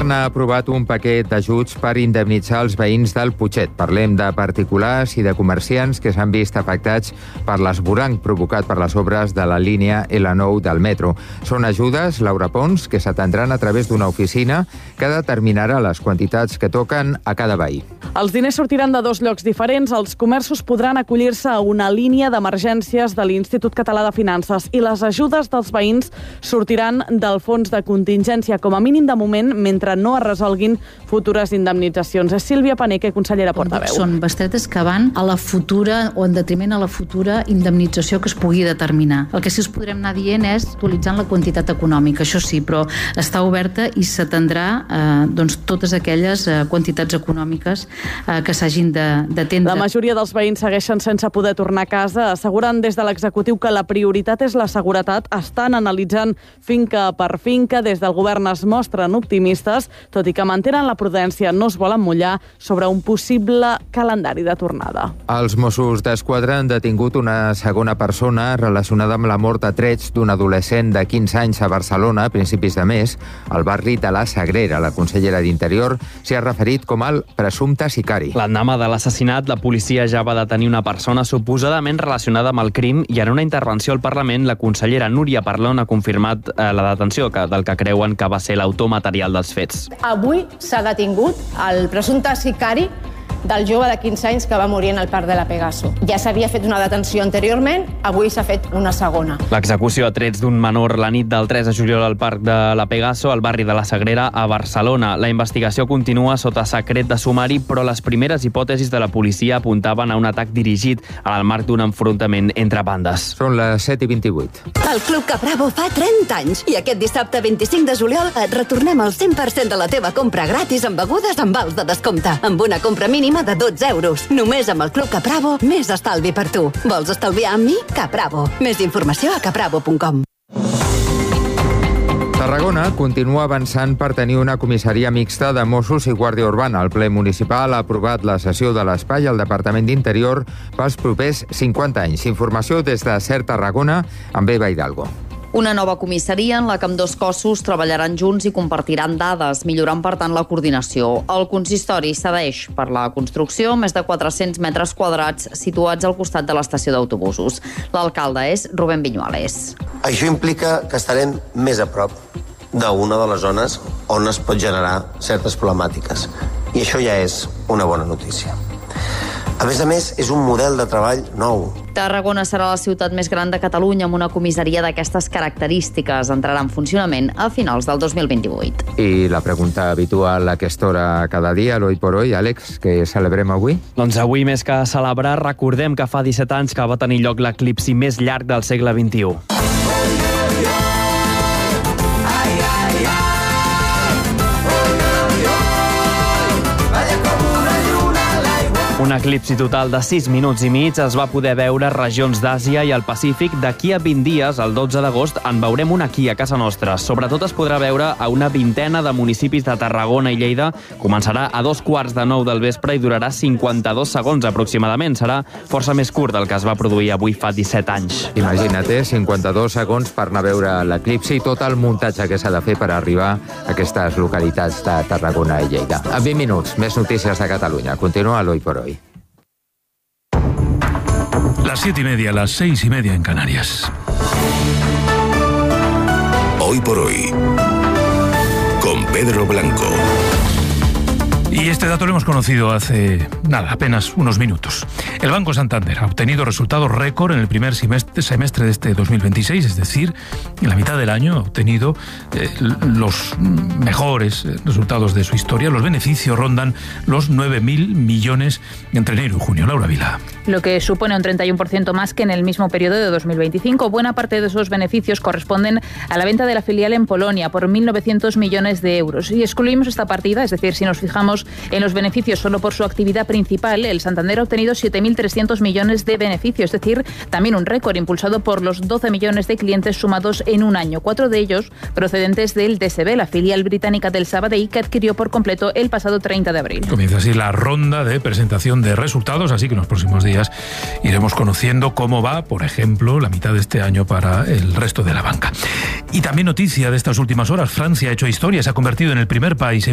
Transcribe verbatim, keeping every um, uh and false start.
govern ha aprovat un paquet d'ajuts per indemnitzar els veïns del Putxet. Parlem de particulars i de comerciants que s'han vist afectats per l'esvoranc provocat per les obres de la línia L nou del metro. Són ajudes, Laura Pons, que s'atendran a través d'una oficina que determinarà les quantitats que toquen a cada veí. Els diners sortiran de dos llocs diferents. Els comerços podran acollir-se a una línia d'emergències de l'Institut Català de Finances i les ajudes dels veïns sortiran del fons de contingència, com a mínim de moment, mentre no es resolguin futures indemnitzacions. És Sílvia Paneque, consellera portaveu. Són bestretes que van a la futura o en detriment a la futura indemnització que es pugui determinar. El que sí us podrem anar dient és actualitzant la quantitat econòmica, això sí, però està oberta i s'atendrà eh, doncs, totes aquelles eh, quantitats econòmiques eh, que s'hagin d'atendre. La majoria dels veïns segueixen sense poder tornar a casa. Asseguren des de l'executiu que la prioritat és la seguretat. Estan analitzant finca per finca. Des del govern es mostren optimistes, tot i que mantenen la prudència, no es volen mullar sobre un possible calendari de tornada. Els Mossos d'Esquadra han detingut una segona persona relacionada amb la mort a trets d'un adolescent de quinze anys a Barcelona a principis de mes, al barri de la Sagrera. La consellera d'Interior s'hi ha referit com al presumpte sicari. L'endemà de l'assassinat, la policia ja va detenir una persona suposadament relacionada amb el crim i en una intervenció al Parlament, la consellera Núria Parlon ha confirmat eh, la detenció del que creuen que va ser l'autor material dels fets. Avui s'ha detingut el presumpte sicari del jove de quinze anys que va morir en el parc de la Pegaso. Ja s'havia fet una detenció anteriorment, avui s'ha fet una segona. L'execució a trets d'un menor la nit del tres de juliol al parc de la Pegaso, al barri de la Sagrera, a Barcelona. La investigació continua sota secret de sumari, però les primeres hipòtesis de la policia apuntaven a un atac dirigit en el marc d'un enfrontament entre bandes. Són les set i vint-i-vuit. El Club Capravo fa trenta anys i aquest dissabte vint-i-cinc de juliol et retornem el cent per cent de la teva compra gratis amb begudes amb vals de descompte, amb una compra mínima de dotze euros. Només amb el Club Capravo, més estalvi per tu. Vols estalviar amb mi? Capravo. Més informació a capravo punt com. Tarragona continua avançant per tenir una comissaria mixta de Mossos i Guàrdia Urbana. El ple municipal ha aprovat la cessió de l'espai al Departament d'Interior pels propers cinquanta anys. Informació des de CERT Tarragona amb Eva Hidalgo. Una nova comissaria en la que ambdós cossos treballaran junts i compartiran dades, millorant, per tant, la coordinació. El consistori cedeix per la construcció més de quatre-cents metres quadrats situats al costat de l'estació d'autobusos. L'alcalde és Rubén Viñuales. Això implica que estarem més a prop d'una de les zones on es pot generar certes problemàtiques. I això ja és una bona notícia. A més a més, és un model de treball nou. Tarragona serà la ciutat més gran de Catalunya amb una comissaria d'aquestes característiques. Entrarà en funcionament a finals del dos mil vint-i-vuit. I la pregunta habitual a aquesta hora cada dia, l'Hoy por Hoy. Àlex, què celebrem avui? Doncs avui, més que celebrar, recordem que fa disset anys que va tenir lloc l'eclipsi més llarg del segle vint-i-u. Un eclipsi total de sis minuts i mig es va poder veure a regions d'Àsia i al Pacífic. D'aquí a vint dies, el dotze d'agost, en veurem un aquí, a casa nostra. Sobretot es podrà veure a una vintena de municipis de Tarragona i Lleida. Començarà a dos quarts de nou del vespre i durarà cinquanta-dos segons aproximadament. Serà força més curt del que es va produir avui fa disset anys. Imagina't, eh? cinquanta-dos segons per anar a veure l'eclipsi i tot el muntatge que s'ha de fer per arribar a aquestes localitats de Tarragona i Lleida. En vint minuts, més notícies de Catalunya. Continua l'Hoy por Hoy. Las siete y media, las seis y media en Canarias. Hoy por hoy, con Pedro Blanco. Y este dato lo hemos conocido hace, nada, apenas unos minutos. El Banco Santander ha obtenido resultados récord en el primer semestre, semestre de este dos mil veintiséis, es decir, en la mitad del año ha obtenido eh, los mejores resultados de su historia. Los beneficios rondan los nueve mil millones entre enero y junio. Laura Vila. Lo que supone un treinta y uno por ciento más que en el mismo periodo de dos mil veinticinco. Buena parte de esos beneficios corresponden a la venta de la filial en Polonia por mil novecientos millones de euros. Y excluimos esta partida, es decir, si nos fijamos en los beneficios solo por su actividad principal, el Santander ha obtenido siete mil trescientos millones de beneficios, es decir, también un récord impulsado por los doce millones de clientes sumados en un año, cuatro de ellos procedentes del D S B, la filial británica del Sabadell, que adquirió por completo el pasado treinta de abril. Comienza así la ronda de presentación de resultados, así que en los próximos días iremos conociendo cómo va, por ejemplo, la mitad de este año para el resto de la banca. Y también noticia de estas últimas horas, Francia ha hecho historia, se ha convertido en el primer país